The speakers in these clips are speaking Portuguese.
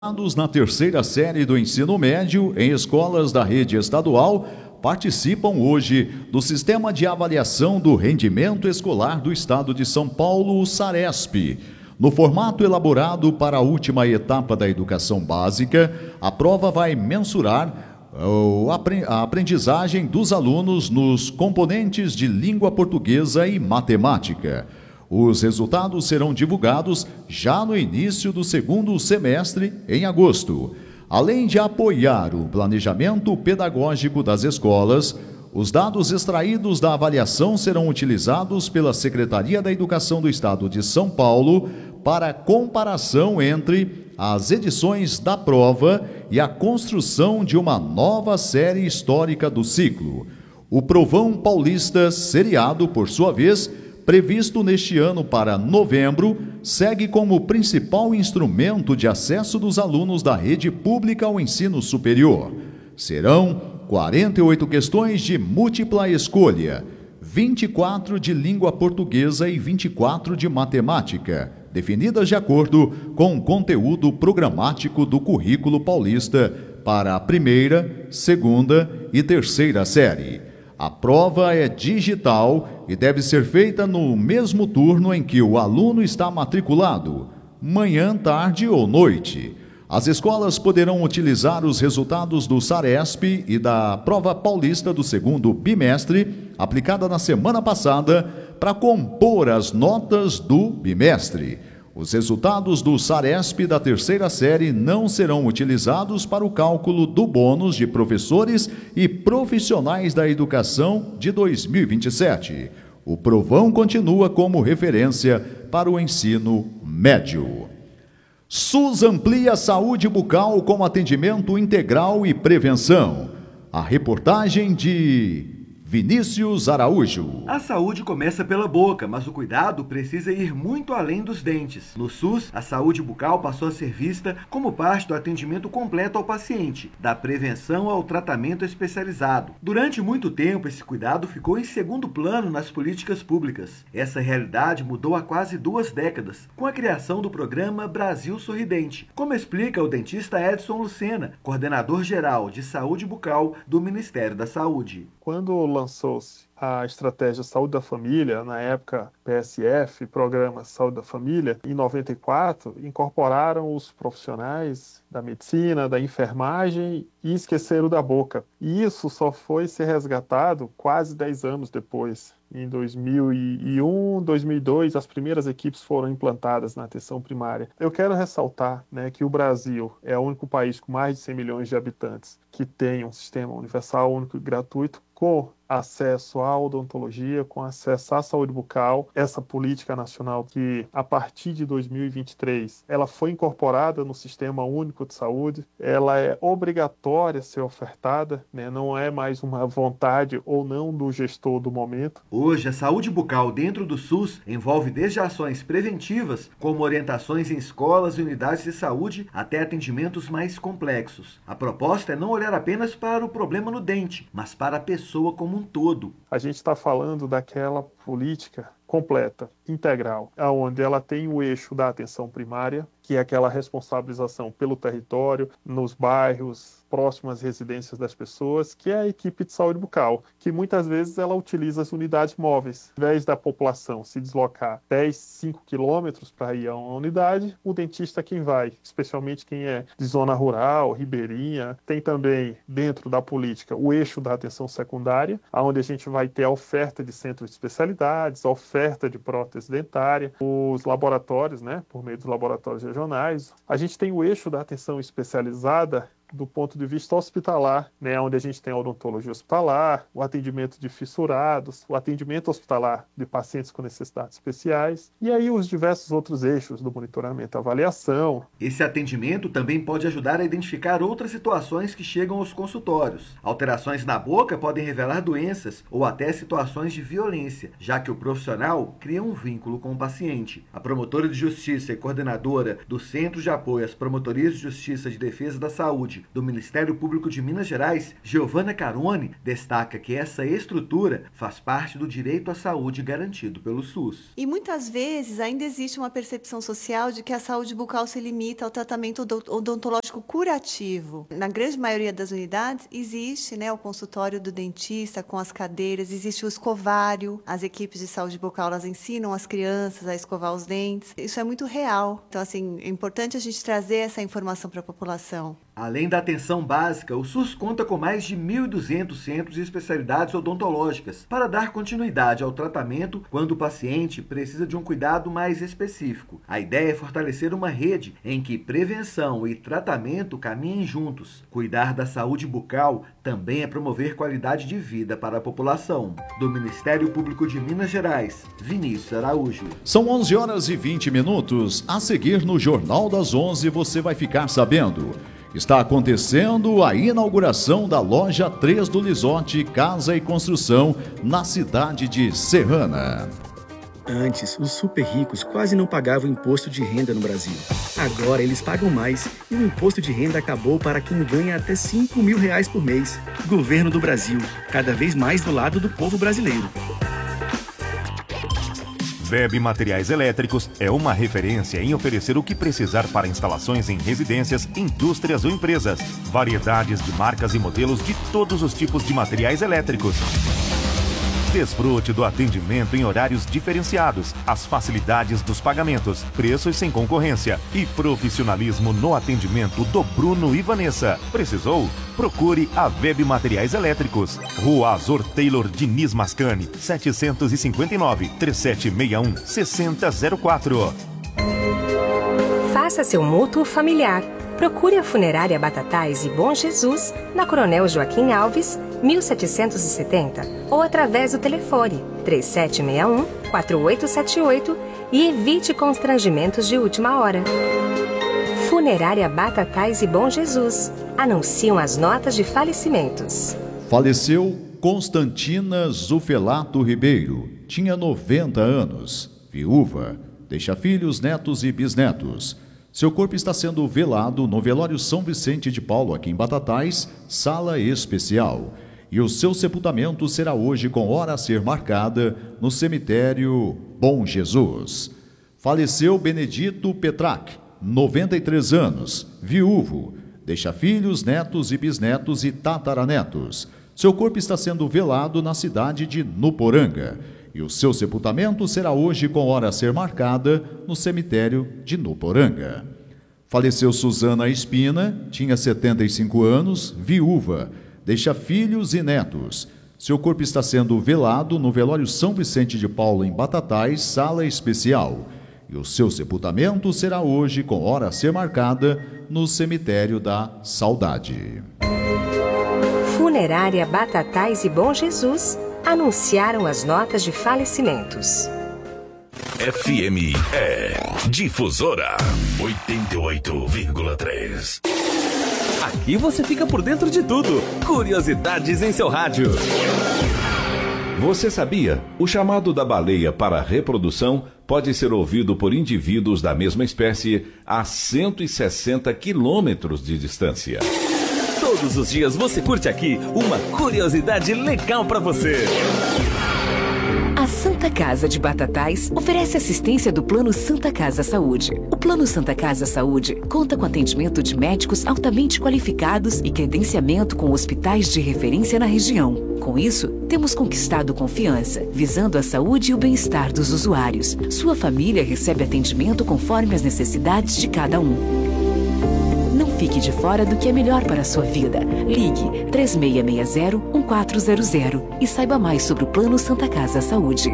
Na terceira série do ensino médio em escolas da rede estadual participam hoje do Sistema de Avaliação do Rendimento Escolar do Estado de São Paulo, o SARESP. No formato elaborado para a última etapa da educação básica, a prova vai mensurar a aprendizagem dos alunos nos componentes de língua portuguesa e matemática. Os resultados serão divulgados já no início do segundo semestre, em agosto. Além de apoiar o planejamento pedagógico das escolas, os dados extraídos da avaliação serão utilizados pela Secretaria da Educação do Estado de São Paulo para comparação entre as edições da prova e a construção de uma nova série histórica do ciclo. O Provão Paulista Seriado, por sua vez, previsto neste ano para novembro, segue como principal instrumento de acesso dos alunos da rede pública ao ensino superior. Serão 48 questões de múltipla escolha, 24 de língua portuguesa e 24 de matemática, definidas de acordo com o conteúdo programático do currículo paulista para a primeira, segunda e terceira série. A prova é digital e deve ser feita no mesmo turno em que o aluno está matriculado, manhã, tarde ou noite. As escolas poderão utilizar os resultados do SARESP e da Prova Paulista do segundo bimestre, aplicada na semana passada, para compor as notas do bimestre. Os resultados do SARESP da terceira série não serão utilizados para o cálculo do bônus de professores e profissionais da educação de 2027. O provão continua como referência para o ensino médio. SUS amplia a saúde bucal com atendimento integral e prevenção. A reportagem de Vinícius Araújo. A saúde começa pela boca, mas o cuidado precisa ir muito além dos dentes. No SUS, a saúde bucal passou a ser vista como parte do atendimento completo ao paciente, da prevenção ao tratamento especializado. Durante muito tempo, esse cuidado ficou em segundo plano nas políticas públicas. Essa realidade mudou há quase 2 décadas, com a criação do programa Brasil Sorridente, como explica o dentista Edson Lucena, coordenador geral de saúde bucal do Ministério da Saúde. Quando lançou-se a estratégia Saúde da Família, na época PSF, Programa Saúde da Família, em 94, incorporaram os profissionais da medicina, da enfermagem e esqueceram da boca. E isso só foi ser resgatado quase 10 anos depois. Em 2001, 2002, as primeiras equipes foram implantadas na atenção primária. Eu quero ressaltar, que o Brasil é o único país com mais de 100 milhões de habitantes que tem um sistema universal, único e gratuito, com acesso à odontologia, com acesso à saúde bucal. Essa política nacional que, a partir de 2023, ela foi incorporada no Sistema Único de Saúde, ela é obrigatória a ser ofertada, não é mais uma vontade ou não do gestor do momento. Hoje, a saúde bucal dentro do SUS envolve desde ações preventivas, como orientações em escolas e unidades de saúde, até atendimentos mais complexos. A proposta é não olhar apenas para o problema no dente, mas para a pessoa como um todo. A gente está falando daquela política completa, integral, onde ela tem o eixo da atenção primária, que é aquela responsabilização pelo território, nos bairros, próximas às residências das pessoas, que é a equipe de saúde bucal, que muitas vezes ela utiliza as unidades móveis. Ao invés da população se deslocar 10, 5 quilômetros para ir a uma unidade, o dentista é quem vai, especialmente quem é de zona rural, ribeirinha. Tem também, dentro da política, o eixo da atenção secundária, onde a gente vai ter a oferta de centros de especialidades, a oferta de prótese dentária, os laboratórios, por meio dos laboratórios regionais. A gente tem o eixo da atenção especializada do ponto de vista hospitalar, onde a gente tem a odontologia hospitalar, o atendimento de fissurados, o atendimento hospitalar de pacientes com necessidades especiais, e aí os diversos outros eixos do monitoramento e avaliação. Esse atendimento também pode ajudar a identificar outras situações que chegam aos consultórios. Alterações na boca podem revelar doenças ou até situações de violência, já que o profissional cria um vínculo com o paciente. A promotora de justiça e coordenadora do Centro de Apoio às Promotorias de Justiça de Defesa da Saúde, Saúde do Ministério Público de Minas Gerais, Giovana Carone, destaca que essa estrutura faz parte do direito à saúde garantido pelo SUS. E muitas vezes ainda existe uma percepção social de que a saúde bucal se limita ao tratamento odontológico curativo. Na grande maioria das unidades existe, o consultório do dentista com as cadeiras, existe o escovário, as equipes de saúde bucal elas ensinam as crianças a escovar os dentes. Isso é muito real. Então, assim, é importante a gente trazer essa informação para a população. Além da atenção básica, o SUS conta com mais de 1.200 centros e especialidades odontológicas para dar continuidade ao tratamento quando o paciente precisa de um cuidado mais específico. A ideia é fortalecer uma rede em que prevenção e tratamento caminhem juntos. Cuidar da saúde bucal também é promover qualidade de vida para a população. Do Ministério Público de Minas Gerais, Vinícius Araújo. São 11h20. A seguir no Jornal das 11 você vai ficar sabendo. Está acontecendo a inauguração da loja 3 do Lisotti Casa e Construção na cidade de Serrana. Antes, os super ricos quase não pagavam imposto de renda no Brasil. Agora eles pagam mais e o imposto de renda acabou para quem ganha até R$5.000 por mês. Governo do Brasil, cada vez mais do lado do povo brasileiro. Web Materiais Elétricos é uma referência em oferecer o que precisar para instalações em residências, indústrias ou empresas. Variedades de marcas e modelos de todos os tipos de materiais elétricos. Desfrute do atendimento em horários diferenciados, as facilidades dos pagamentos, preços sem concorrência e profissionalismo no atendimento do Bruno e Vanessa. Precisou? Procure a Web Materiais Elétricos. Rua Azor Taylor Diniz Mascani, 759, 3761-6004. Faça seu mútuo familiar. Procure a Funerária Batatais e Bom Jesus na Coronel Joaquim Alves, 1770, ou através do telefone 3761-4878 e evite constrangimentos de última hora. Funerária Batatais e Bom Jesus. Anunciam as notas de falecimentos. Faleceu Constantina Zufelato Ribeiro. Tinha 90 anos. Viúva. Deixa filhos, netos e bisnetos. Seu corpo está sendo velado no velório São Vicente de Paulo, aqui em Batatais, sala especial. E o seu sepultamento será hoje com hora a ser marcada no cemitério Bom Jesus. Faleceu Benedito Petrac, 93 anos, viúvo. Deixa filhos, netos e bisnetos e tataranetos. Seu corpo está sendo velado na cidade de Nuporanga. E o seu sepultamento será hoje com hora a ser marcada no cemitério de Nuporanga. Faleceu Suzana Espina, tinha 75 anos, viúva, deixa filhos e netos. Seu corpo está sendo velado no velório São Vicente de Paulo, em Batatais, sala especial. E o seu sepultamento será hoje com hora a ser marcada no cemitério da Saudade. Funerária Batatais e Bom Jesus anunciaram as notas de falecimentos. FM é Difusora 88,3. Aqui você fica por dentro de tudo. Curiosidades em seu rádio. Você sabia? O chamado da baleia para a reprodução pode ser ouvido por indivíduos da mesma espécie a 160 quilômetros de distância. Todos os dias você curte aqui uma curiosidade legal para você. A Santa Casa de Batatais oferece assistência do Plano Santa Casa Saúde. O Plano Santa Casa Saúde conta com atendimento de médicos altamente qualificados e credenciamento com hospitais de referência na região. Com isso, temos conquistado confiança, visando a saúde e o bem-estar dos usuários. Sua família recebe atendimento conforme as necessidades de cada um. Não fique de fora do que é melhor para a sua vida. Ligue 3660-1400 e saiba mais sobre o Plano Santa Casa Saúde.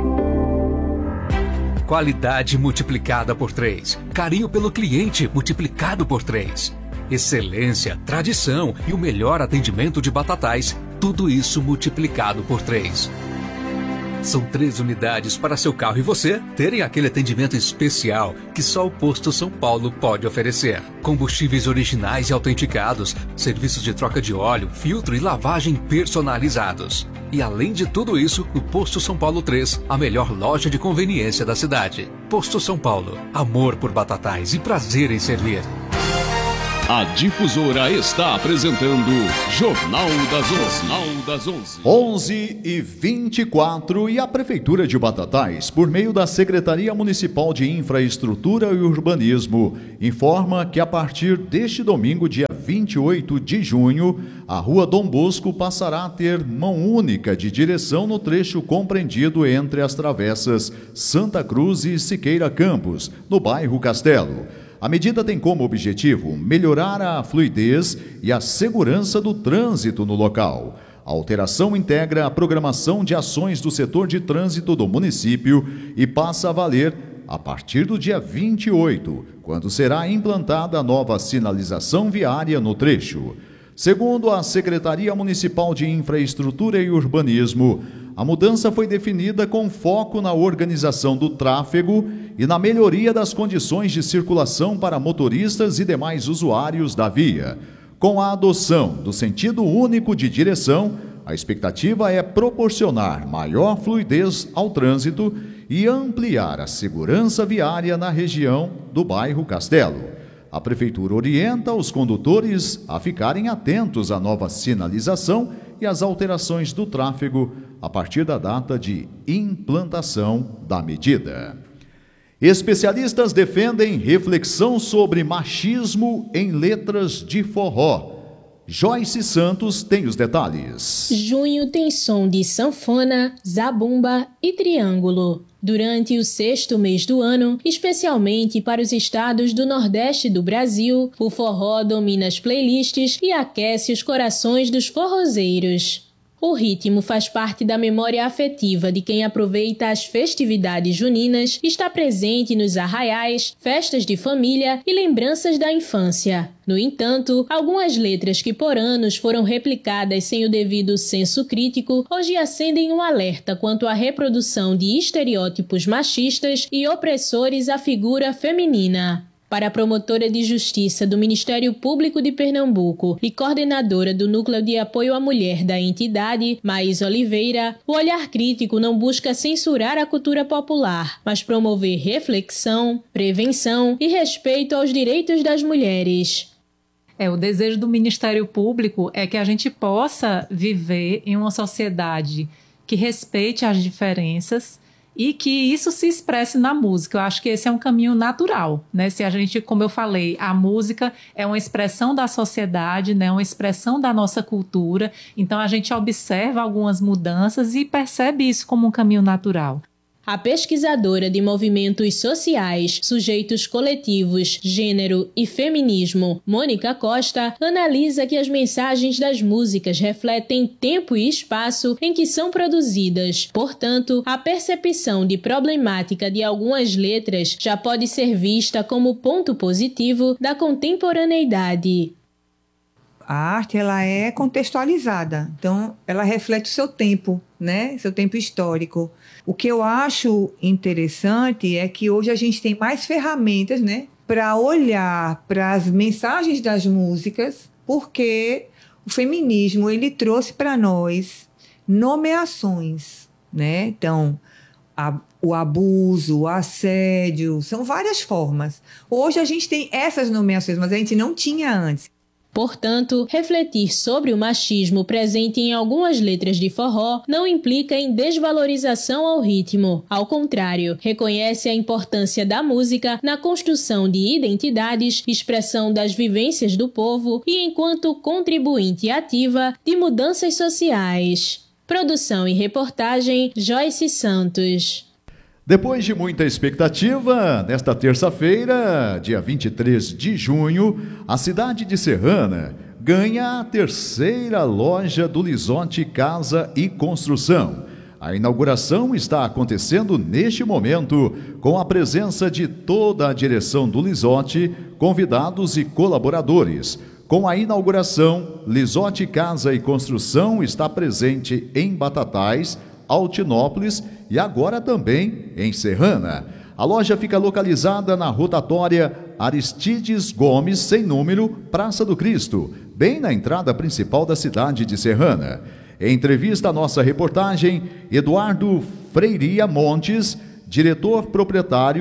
Qualidade multiplicada por 3. Carinho pelo cliente multiplicado por 3. Excelência, tradição e o melhor atendimento de Batatais. Tudo isso multiplicado por 3. São 3 unidades para seu carro e você terem aquele atendimento especial que só o Posto São Paulo pode oferecer. Combustíveis originais e autenticados, serviços de troca de óleo, filtro e lavagem personalizados. E além de tudo isso, o Posto São Paulo 3, a melhor loja de conveniência da cidade. Posto São Paulo, amor por Batatais e prazer em servir. A Difusora está apresentando Jornal das 11. 11h24 e a Prefeitura de Batatais, por meio da Secretaria Municipal de Infraestrutura e Urbanismo, informa que a partir deste domingo, dia 28 de junho, a Rua Dom Bosco passará a ter mão única de direção no trecho compreendido entre as travessas Santa Cruz e Siqueira Campos, no bairro Castelo. A medida tem como objetivo melhorar a fluidez e a segurança do trânsito no local. A alteração integra a programação de ações do setor de trânsito do município e passa a valer a partir do dia 28, quando será implantada a nova sinalização viária no trecho. Segundo a Secretaria Municipal de Infraestrutura e Urbanismo, a mudança foi definida com foco na organização do tráfego e na melhoria das condições de circulação para motoristas e demais usuários da via. Com a adoção do sentido único de direção, a expectativa é proporcionar maior fluidez ao trânsito e ampliar a segurança viária na região do bairro Castelo. A Prefeitura orienta os condutores a ficarem atentos à nova sinalização e às alterações do tráfego a partir da data de implantação da medida. Especialistas defendem reflexão sobre machismo em letras de forró. Joyce Santos tem os detalhes. Junho tem som de sanfona, zabumba e triângulo. Durante o 6º mês do ano, especialmente para os estados do Nordeste do Brasil, o forró domina as playlists e aquece os corações dos forrozeiros. O ritmo faz parte da memória afetiva de quem aproveita as festividades juninas, está presente nos arraiais, festas de família e lembranças da infância. No entanto, algumas letras que por anos foram replicadas sem o devido senso crítico, hoje acendem um alerta quanto à reprodução de estereótipos machistas e opressores à figura feminina. Para a promotora de justiça do Ministério Público de Pernambuco e coordenadora do Núcleo de Apoio à Mulher da entidade, Maís Oliveira, o olhar crítico não busca censurar a cultura popular, mas promover reflexão, prevenção e respeito aos direitos das mulheres. O desejo do Ministério Público é que a gente possa viver em uma sociedade que respeite as diferenças e que isso se expresse na música. Eu acho que esse é um caminho natural, né? Se a gente, como eu falei, a música é uma expressão da sociedade, né? Uma expressão da nossa cultura. Então, a gente observa algumas mudanças e percebe isso como um caminho natural. A pesquisadora de movimentos sociais, sujeitos coletivos, gênero e feminismo, Mônica Costa, analisa que as mensagens das músicas refletem tempo e espaço em que são produzidas. Portanto, a percepção de problemática de algumas letras já pode ser vista como ponto positivo da contemporaneidade. A arte, ela é contextualizada, então ela reflete o seu tempo, né? Seu tempo histórico. O que eu acho interessante é que hoje a gente tem mais ferramentas, né, para olhar para as mensagens das músicas, porque o feminismo ele trouxe para nós nomeações, né? Então, o abuso, o assédio, são várias formas. Hoje a gente tem essas nomeações, mas a gente não tinha antes. Portanto, refletir sobre o machismo presente em algumas letras de forró não implica em desvalorização ao ritmo. Ao contrário, reconhece a importância da música na construção de identidades, expressão das vivências do povo e enquanto contribuinte ativa de mudanças sociais. Produção e reportagem, Joyce Santos. Depois de muita expectativa, nesta terça-feira, dia 23 de junho, a cidade de Serrana ganha a 3ª loja do Lizotti Casa e Construção. A inauguração está acontecendo neste momento, com a presença de toda a direção do Lizotti, convidados e colaboradores. Com a inauguração, Lizotti Casa e Construção está presente em Batatais, Altinópolis e agora também em Serrana. A loja fica localizada na rotatória Aristides Gomes, sem número, Praça do Cristo, bem na entrada principal da cidade de Serrana. Em entrevista à nossa reportagem, Eduardo Freiria Montes, diretor proprietário,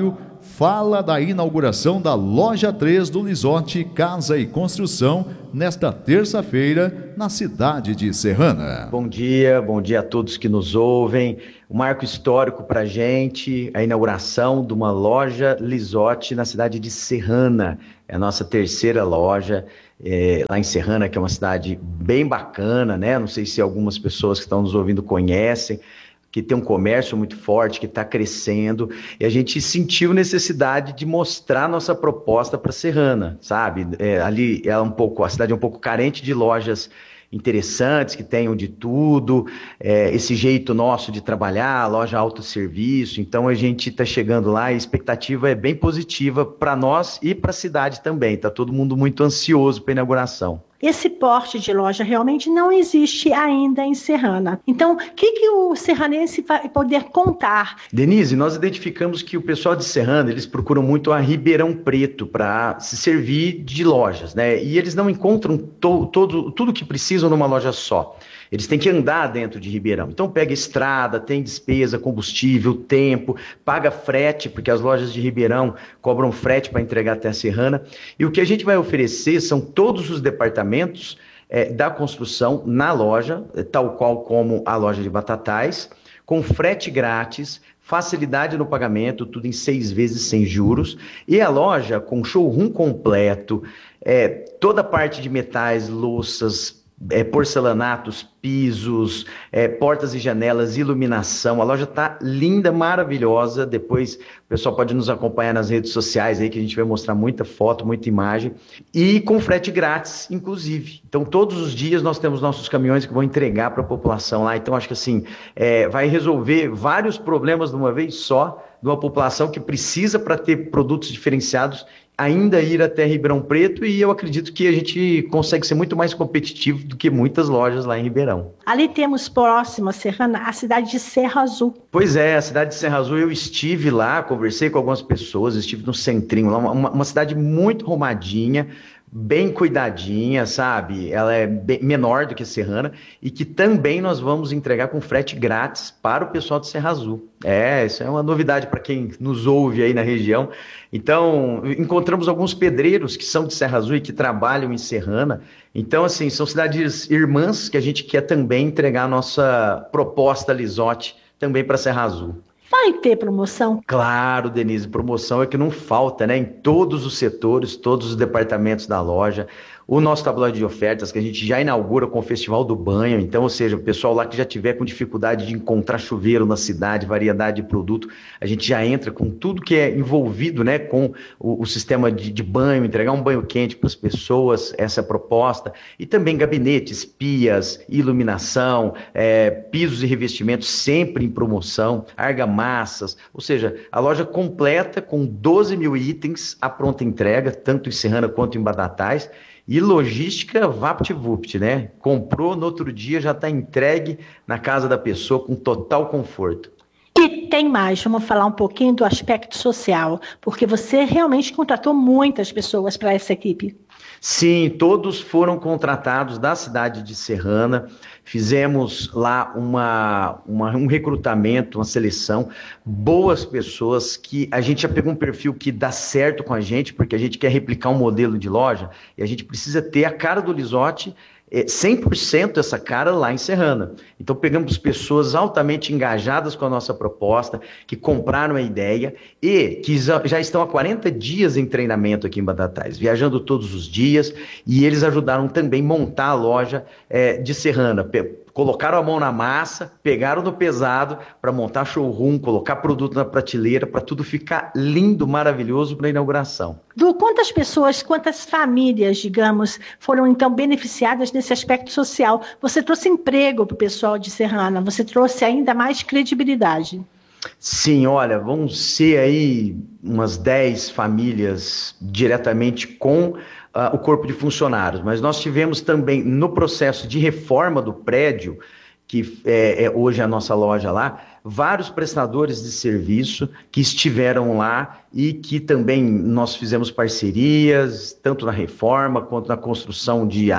fala da inauguração da Loja 3 do Lisotti Casa e Construção nesta terça-feira na cidade de Serrana. Bom dia a todos que nos ouvem. Um marco histórico para a gente, a inauguração de uma loja Lisotti na cidade de Serrana. É a nossa terceira loja lá em Serrana, que é uma cidade bem bacana, né? Não sei se algumas pessoas que estão nos ouvindo conhecem, que tem um comércio muito forte, que está crescendo, e a gente sentiu necessidade de mostrar nossa proposta para Serrana, sabe? Ali a cidade é um pouco carente de lojas interessantes, que tenham de tudo, esse jeito nosso de trabalhar, loja autosserviço. Então a gente está chegando lá e a expectativa é bem positiva para nós e para a cidade também. Está todo mundo muito ansioso para a inauguração. Esse porte de loja realmente não existe ainda em Serrana. Então, o que o serranense vai poder contar? Denise, nós identificamos que o pessoal de Serrana, eles procuram muito a Ribeirão Preto para se servir de lojas, né? E eles não encontram tudo que precisam numa loja só. Eles têm que andar dentro de Ribeirão. Então pega estrada, tem despesa, combustível, tempo, paga frete, porque as lojas de Ribeirão cobram frete para entregar até a Serrana. E o que a gente vai oferecer são todos os departamentos da construção na loja, tal qual como a loja de Batatais, com frete grátis, facilidade no pagamento, tudo em 6 vezes sem juros, e a loja com showroom completo, toda a parte de metais, louças, porcelanatos, pisos, portas e janelas, iluminação. A loja está linda, maravilhosa. Depois o pessoal pode nos acompanhar nas redes sociais aí, que a gente vai mostrar muita foto, muita imagem, e com frete grátis, inclusive. Então todos os dias nós temos nossos caminhões que vão entregar para a população lá. Então acho que assim, vai resolver vários problemas de uma vez só, de uma população que precisa, para ter produtos diferenciados, ainda ir até Ribeirão Preto, e eu acredito que a gente consegue ser muito mais competitivo do que muitas lojas lá em Ribeirão. Ali temos próximo a Serrana a cidade de Serra Azul. Pois é, a cidade de Serra Azul, eu estive lá, conversei com algumas pessoas, estive no centrinho lá, uma cidade muito arrumadinha, bem cuidadinha, sabe? Ela é bem menor do que Serrana, e que também nós vamos entregar com frete grátis para o pessoal de Serra Azul. Isso é uma novidade para quem nos ouve aí na região. Então, encontramos alguns pedreiros que são de Serra Azul e que trabalham em Serrana. Então, assim, são cidades irmãs que a gente quer também entregar a nossa proposta Lisotti também para Serra Azul. Vai ter promoção? Claro, Denise, promoção é que não falta, né? Em todos os setores, todos os departamentos da loja. O nosso tabloide de ofertas, que a gente já inaugura com o Festival do Banho. Então, ou seja, o pessoal lá que já tiver com dificuldade de encontrar chuveiro na cidade, variedade de produto, a gente já entra com tudo que é envolvido, né, com o sistema de banho, entregar um banho quente para as pessoas, essa é a proposta. E também gabinetes, pias, iluminação, pisos e revestimentos sempre em promoção, argamassas, ou seja, a loja completa com 12 mil itens à pronta entrega, tanto em Serrana quanto em Batatais. E logística VaptVupt, né? Comprou, no outro dia já está entregue na casa da pessoa com total conforto. E tem mais, vamos falar um pouquinho do aspecto social, porque você realmente contratou muitas pessoas para essa equipe. Sim, todos foram contratados da cidade de Serrana. Fizemos lá um recrutamento, uma seleção, boas pessoas que a gente já pegou um perfil que dá certo com a gente, porque a gente quer replicar um modelo de loja e a gente precisa ter a cara do Lisotti, 100% essa cara lá em Serrana. Então pegamos pessoas altamente engajadas com a nossa proposta, que compraram a ideia e que já estão há 40 dias em treinamento aqui em Batatais, viajando todos os dias, e eles ajudaram também a montar a loja de Serrana. Colocaram a mão na massa, pegaram no pesado para montar showroom, colocar produto na prateleira, para tudo ficar lindo, maravilhoso para a inauguração. Quantas pessoas, quantas famílias, digamos, foram então beneficiadas nesse aspecto social? Você trouxe emprego para o pessoal de Serrana, você trouxe ainda mais credibilidade. Sim, olha, vão ser aí umas 10 famílias diretamente com o corpo de funcionários, mas nós tivemos também no processo de reforma do prédio, que é hoje a nossa loja lá, vários prestadores de serviço que estiveram lá e que também nós fizemos parcerias, tanto na reforma quanto na construção de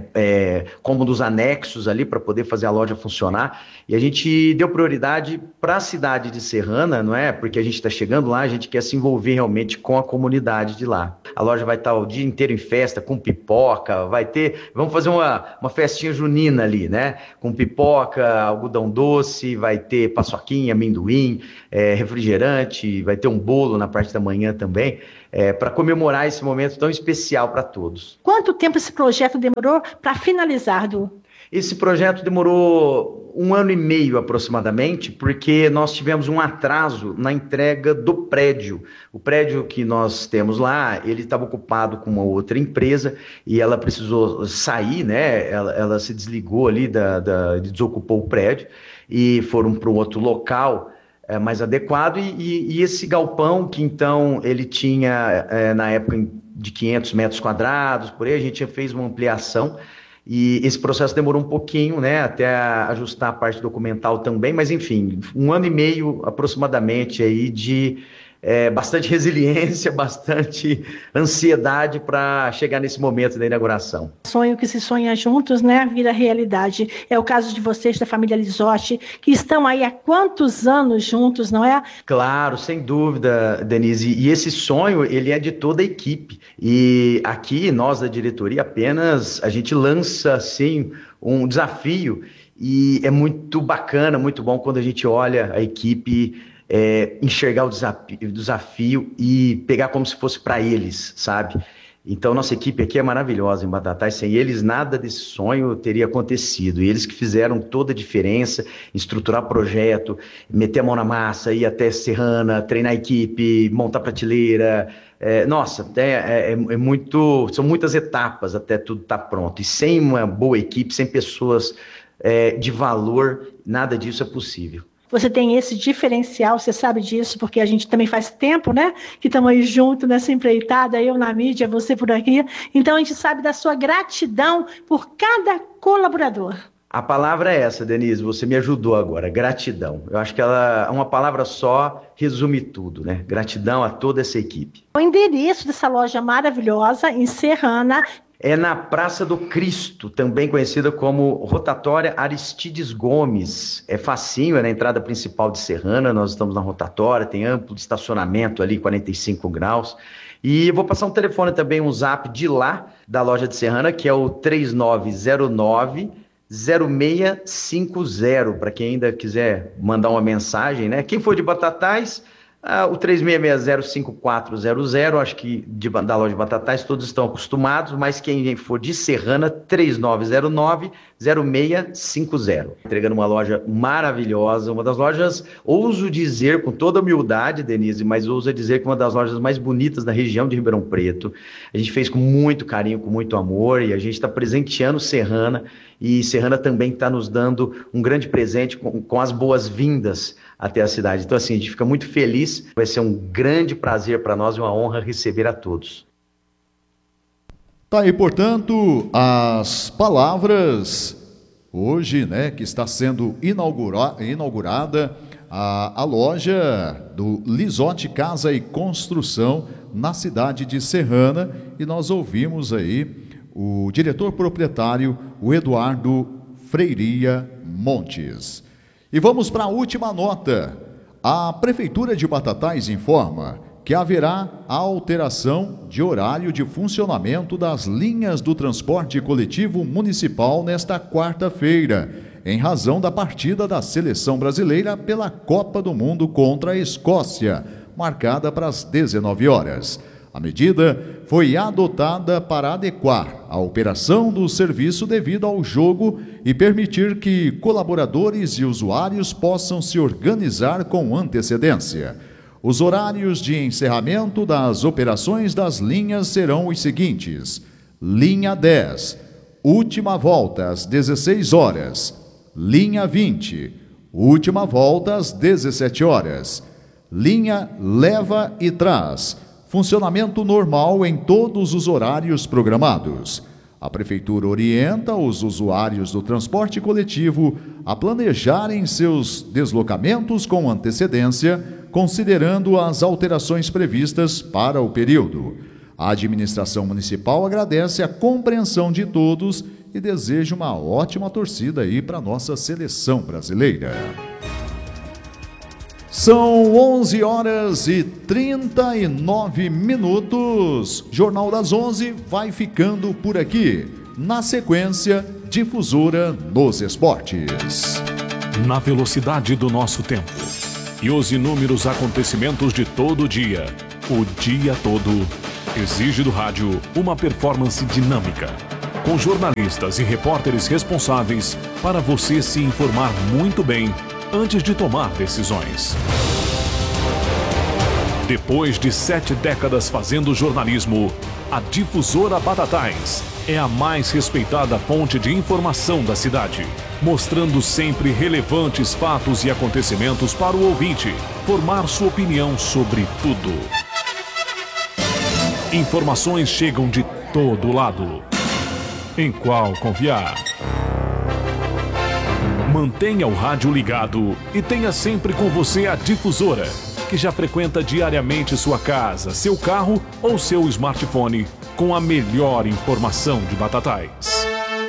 cômodos anexos ali para poder fazer a loja funcionar. E a gente deu prioridade para a cidade de Serrana, não é? Porque a gente está chegando lá, a gente quer se envolver realmente com a comunidade de lá. A loja vai estar o dia inteiro em festa, com pipoca, vamos fazer uma festinha junina ali, né? Com pipoca, algodão doce, vai ter paçoquinha, amendoim, refrigerante, vai ter um bolo na parte da manhã também, para comemorar esse momento tão especial para todos. Quanto tempo esse projeto demorou para finalizar, Du? Esse projeto demorou 1 ano e meio aproximadamente, porque nós tivemos um atraso na entrega do prédio. O prédio que nós temos lá, ele estava ocupado com uma outra empresa e ela precisou sair, né? Ela se desligou ali, desocupou o prédio e foram para um outro local mais adequado. E esse galpão, que então ele tinha, na época, de 500 metros quadrados, por aí, a gente fez uma ampliação. E esse processo demorou um pouquinho, né, até ajustar a parte documental também, mas enfim, 1 ano e meio aproximadamente aí de bastante resiliência, bastante ansiedade para chegar nesse momento da inauguração. Sonho que se sonha juntos, né, vira realidade. É o caso de vocês, da família Lizotti, que estão aí há quantos anos juntos, não é? Claro, sem dúvida, Denise. E esse sonho, ele é de toda a equipe. E aqui, nós da diretoria, apenas a gente lança, assim, um desafio. E é muito bacana, muito bom quando a gente olha a equipe enxergar o desafio e pegar como se fosse para eles, sabe? Então, nossa equipe aqui é maravilhosa em Batatais. Sem eles, nada desse sonho teria acontecido. E eles que fizeram toda a diferença, estruturar projeto, meter a mão na massa, ir até Serrana, treinar a equipe, montar prateleira. São muitas etapas até tudo estar pronto. E sem uma boa equipe, sem pessoas de valor, nada disso é possível. Você tem esse diferencial, você sabe disso, porque a gente também faz tempo, né, que estamos aí junto nessa empreitada, eu na mídia, você por aqui. Então a gente sabe da sua gratidão por cada colaborador. A palavra é essa, Denise, você me ajudou agora, gratidão. Eu acho que uma palavra só resume tudo, né? Gratidão a toda essa equipe. O endereço dessa loja maravilhosa em Serrana é na Praça do Cristo, também conhecida como Rotatória Aristides Gomes. É facinho, é na entrada principal de Serrana, nós estamos na rotatória, tem amplo estacionamento ali, 45 graus. E eu vou passar um telefone também, um zap de lá, da loja de Serrana, que é o 3909-0650, para quem ainda quiser mandar uma mensagem, né? Quem for de Batatais, o 3660-5400, acho que da loja de Batatais todos estão acostumados, mas quem for de Serrana, 3909-0650. Entregando uma loja maravilhosa, uma das lojas, ouso dizer com toda humildade, Denise, mas ouso dizer que uma das lojas mais bonitas da região de Ribeirão Preto. A gente fez com muito carinho, com muito amor, e a gente está presenteando Serrana, e Serrana também está nos dando um grande presente com as boas-vindas até a cidade. Então, assim, a gente fica muito feliz. Vai ser um grande prazer para nós e uma honra receber a todos. Tá aí, portanto, as palavras hoje, né, que está sendo inaugurada a loja do Lizotti Casa e Construção na cidade de Serrana, e nós ouvimos aí o diretor proprietário, o Eduardo Freiria Montes. E vamos para a última nota. A Prefeitura de Batatais informa que haverá alteração de horário de funcionamento das linhas do transporte coletivo municipal nesta quarta-feira, em razão da partida da seleção brasileira pela Copa do Mundo contra a Escócia, marcada para as 19 horas. A medida foi adotada para adequar a operação do serviço devido ao jogo e permitir que colaboradores e usuários possam se organizar com antecedência. Os horários de encerramento das operações das linhas serão os seguintes: linha 10, última volta às 16 horas. Linha 20, última volta às 17 horas. Linha leva e traz, funcionamento normal em todos os horários programados. A Prefeitura orienta os usuários do transporte coletivo a planejarem seus deslocamentos com antecedência, considerando as alterações previstas para o período. A administração municipal agradece a compreensão de todos e deseja uma ótima torcida aí para a nossa seleção brasileira. São 11 horas e 39 minutos. Jornal das 11 vai ficando por aqui. Na sequência, Difusora nos esportes. Na velocidade do nosso tempo e os inúmeros acontecimentos de todo dia, o dia todo, exige do rádio uma performance dinâmica, com jornalistas e repórteres responsáveis para você se informar muito bem antes de tomar decisões. Depois de 7 décadas fazendo jornalismo, a Difusora Batatais é a mais respeitada fonte de informação da cidade, mostrando sempre relevantes fatos e acontecimentos para o ouvinte formar sua opinião sobre tudo. Informações chegam de todo lado. Em qual confiar? Mantenha o rádio ligado e tenha sempre com você a Difusora, que já frequenta diariamente sua casa, seu carro ou seu smartphone com a melhor informação de Batatais.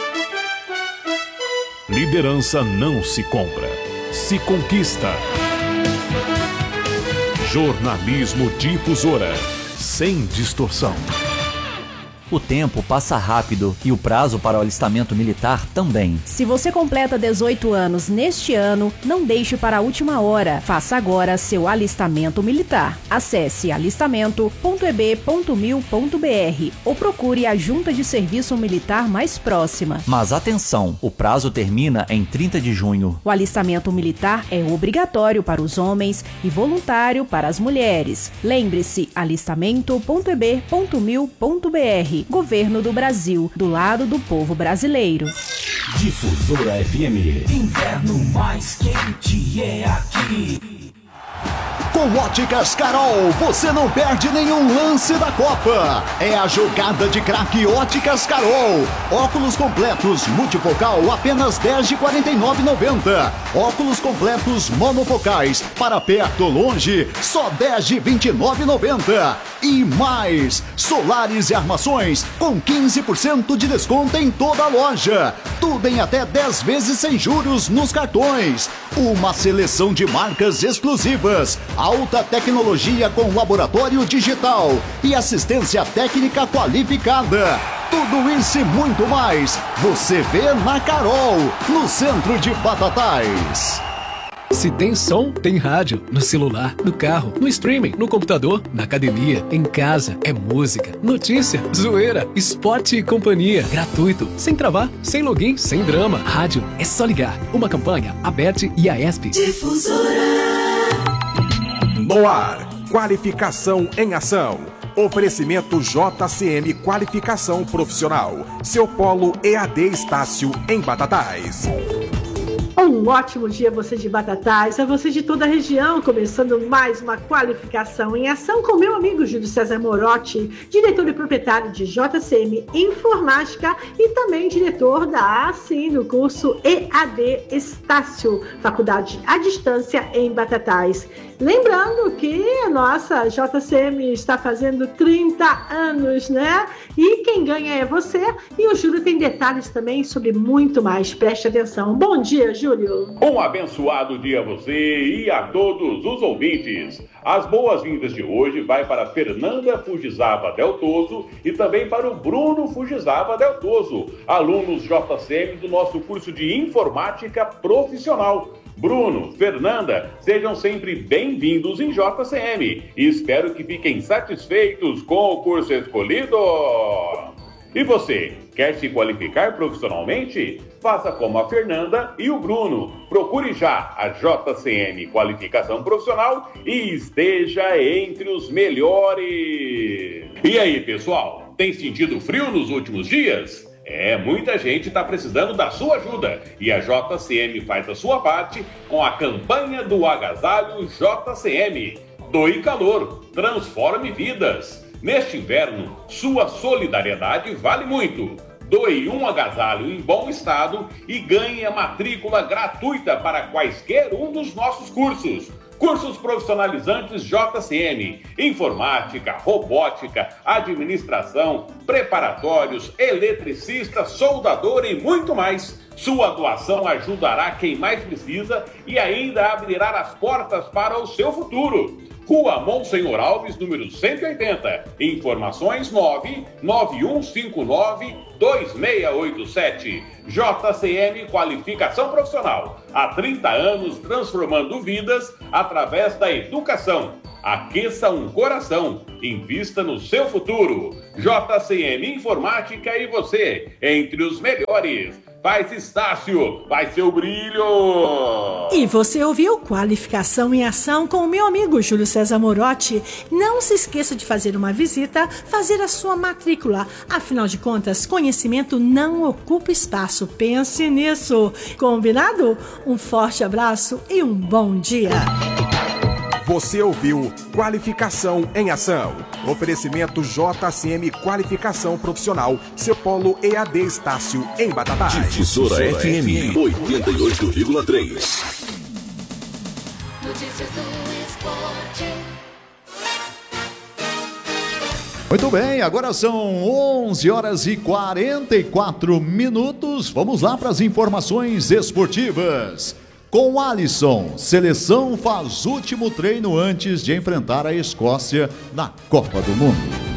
Liderança não se compra, se conquista. Jornalismo Difusora, sem distorção. O tempo passa rápido e o prazo para o alistamento militar também. Se você completa 18 anos neste ano, não deixe para a última hora. Faça agora seu alistamento militar. Acesse alistamento.eb.mil.br ou procure a Junta de Serviço Militar mais próxima. Mas atenção, o prazo termina em 30 de junho. O alistamento militar é obrigatório para os homens e voluntário para as mulheres. Lembre-se, alistamento.eb.mil.br. Governo do Brasil, do lado do povo brasileiro. Difusora FM, inverno mais quente é aqui. Com Óticas Carol, você não perde nenhum lance da Copa. É a jogada de craque Óticas Carol. Óculos completos multifocal apenas R$10 de 49,90. Óculos completos monofocais para perto ou longe só R$10 de 29,90. E mais, solares e armações com 15% de desconto em toda a loja. Tudo em até 10 vezes sem juros nos cartões. Uma seleção de marcas exclusivas. Alta tecnologia com laboratório digital e assistência técnica qualificada. Tudo isso e muito mais você vê na Carol, no centro de Batatais. Se tem som, tem rádio. No celular, no carro, no streaming, no computador, na academia, em casa. É música, notícia, zoeira, esporte e companhia. Gratuito, sem travar, sem login, sem drama. Rádio é só ligar. Uma campanha, a BET e a ESP. Difusora. No ar, qualificação em ação. Oferecimento JCM Qualificação Profissional. Seu polo EAD Estácio em Batatais. Um ótimo dia a você de Batatais, a você de toda a região, começando mais uma qualificação em ação com meu amigo Júlio César Morotti, diretor e proprietário de JCM Informática e também diretor da do curso EAD Estácio, faculdade à distância em Batatais. Lembrando que a nossa JCM está fazendo 30 anos, né? E quem ganha é você. E o Júlio tem detalhes também sobre muito mais. Preste atenção. Bom dia, Júlio. Um abençoado dia a você e a todos os ouvintes. As boas-vindas de hoje vai para Fernanda Fujizaba Deltoso e também para o Bruno Fujizaba Deltoso, alunos JCM do nosso curso de Informática Profissional. Bruno, Fernanda, sejam sempre bem-vindos em JCM e espero que fiquem satisfeitos com o curso escolhido. E você, quer se qualificar profissionalmente? Faça como a Fernanda e o Bruno. Procure já a JCM Qualificação Profissional e esteja entre os melhores. E aí, pessoal, tem sentido frio nos últimos dias? Muita gente está precisando da sua ajuda e a JCM faz a sua parte com a campanha do Agasalho JCM. Doe calor, transforme vidas. Neste inverno, sua solidariedade vale muito. Doe um agasalho em bom estado e ganhe a matrícula gratuita para quaisquer um dos nossos cursos. Cursos profissionalizantes JCM, informática, robótica, administração, preparatórios, eletricista, soldador e muito mais. Sua doação ajudará quem mais precisa e ainda abrirá as portas para o seu futuro. Rua Monsenhor Alves, número 180. Informações 99159-2687. JCM Qualificação Profissional. Há 30 anos transformando vidas através da educação. Aqueça um coração. Invista no seu futuro. JCM Informática e você, entre os melhores. Faz Estácio, vai seu brilho! E você ouviu Qualificação em Ação com o meu amigo Júlio César Morotti. Não se esqueça de fazer uma visita, fazer a sua matrícula. Afinal de contas, conhecimento não ocupa espaço. Pense nisso. Combinado? Um forte abraço e um bom dia. Você ouviu Qualificação em Ação. Oferecimento JCM Qualificação Profissional. Seu polo EAD Estácio em Batatais. Difusora FM 88,3. Notícias do esporte. Muito bem, agora são 11 horas e 44 minutos. Vamos lá para as informações esportivas. Com Alisson, seleção faz último treino antes de enfrentar a Escócia na Copa do Mundo.